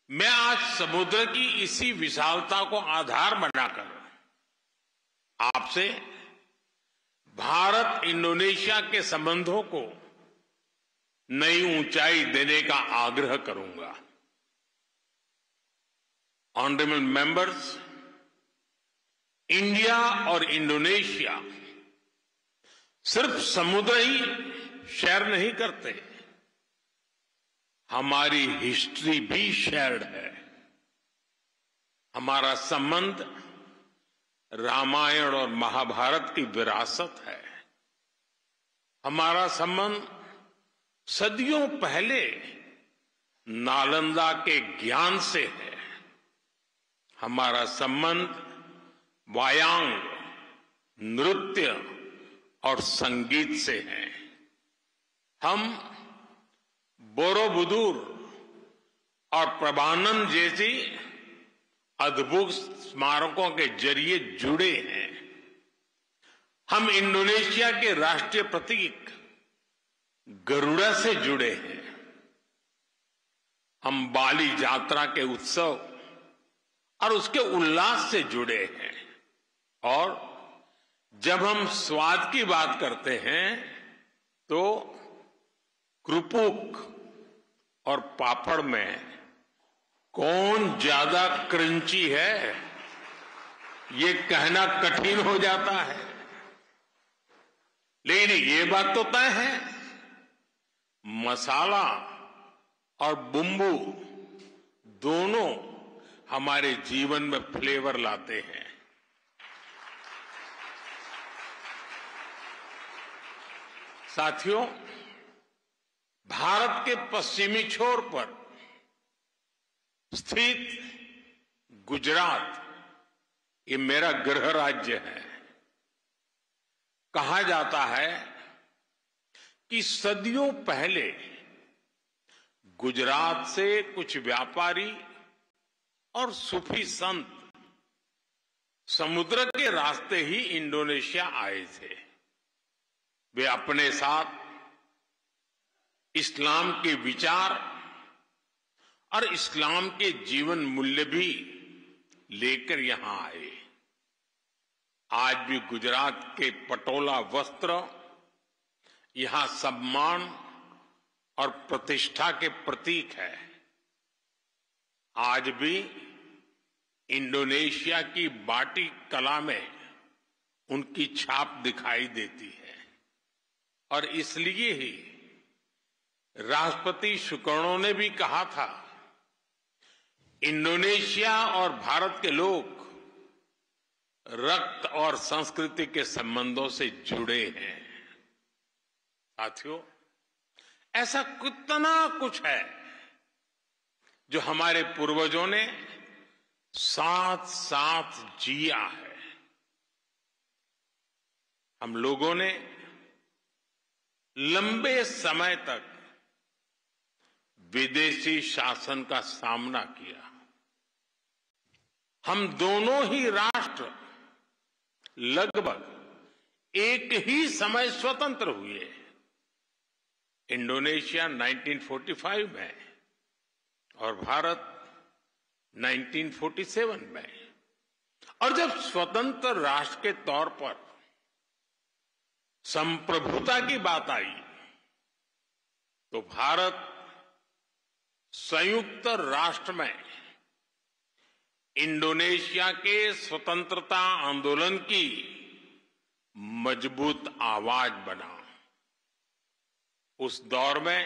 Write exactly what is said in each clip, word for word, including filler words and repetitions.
मैं आज समुद्र की इसी विशालता को आधार बनाकर आपसे भारत इंडोनेशिया के संबंधों को नई ऊंचाई देने का आग्रह करूंगा। ऑनरेबल मेंबर्स, इंडिया और इंडोनेशिया सिर्फ समुद्र ही शेयर नहीं करते, हमारी हिस्ट्री भी शेयर्ड है। हमारा संबंध रामायण और महाभारत की विरासत है। हमारा संबंध सदियों पहले नालंदा के ज्ञान से है। हमारा संबंध वायांग, नृत्य और संगीत से है। हम बोरोबुदुर और प्रभानम जैसी अद्भुत स्मारकों के जरिए जुड़े हैं। हम इंडोनेशिया के राष्ट्रीय प्रतीक गरुड़ा से जुड़े हैं। हम बाली यात्रा के उत्सव और उसके उल्लास से जुड़े हैं। और जब हम स्वाद की बात करते हैं तो क्रुपुक और पापड़ में कौन ज्यादा क्रंची है, ये कहना कठिन हो जाता है। लेकिन ये बात तो तय है, मसाला और बुम्बू दोनों हमारे जीवन में फ्लेवर लाते हैं। साथियों, भारत के पश्चिमी छोर पर स्थित गुजरात ये मेरा गृह राज्य है। कहा जाता है कि सदियों पहले गुजरात से कुछ व्यापारी और सूफी संत समुद्र के रास्ते ही इंडोनेशिया आए थे। वे अपने साथ इस्लाम के विचार और इस्लाम के जीवन मूल्य भी लेकर यहां आए। आज भी गुजरात के पटोला वस्त्र यहां सम्मान और प्रतिष्ठा के प्रतीक है। आज भी इंडोनेशिया की बाटिक कला में उनकी छाप दिखाई देती है। और इसलिए ही राष्ट्रपति सुकर्णो ने भी कहा था, इंडोनेशिया और भारत के लोग रक्त और संस्कृति के संबंधों से जुड़े हैं। साथियों, ऐसा कितना कुछ है जो हमारे पूर्वजों ने साथ साथ जिया है। हम लोगों ने लंबे समय तक विदेशी शासन का सामना किया। हम दोनों ही राष्ट्र लगभग एक ही समय स्वतंत्र हुए। इंडोनेशिया उन्नीस सौ पैंतालीस में और भारत उन्नीस सौ सैंतालीस में। और जब स्वतंत्र राष्ट्र के तौर पर संप्रभुता की बात आई तो भारत संयुक्त राष्ट्र में इंडोनेशिया के स्वतंत्रता आंदोलन की मजबूत आवाज बना। उस दौर में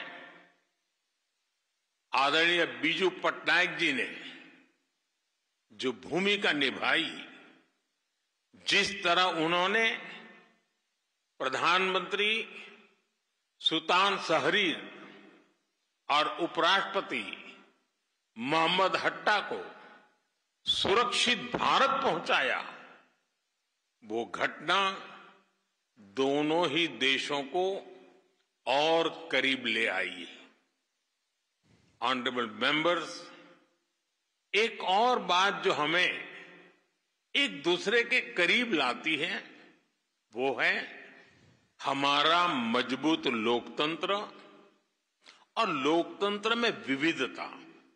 आदरणीय बीजू पटनायक जी ने जो भूमिका निभाई, जिस तरह उन्होंने प्रधानमंत्री सुल्तान शहरीर और उपराष्ट्रपति मोहम्मद हट्टा को सुरक्षित भारत पहुंचाया, वो घटना दोनों ही देशों को और करीब ले आई। ऑनरेबल मेंबर्स, एक और बात जो हमें एक दूसरे के करीब लाती है वो है हमारा मजबूत लोकतंत्र और लोकतंत्र में विविधता।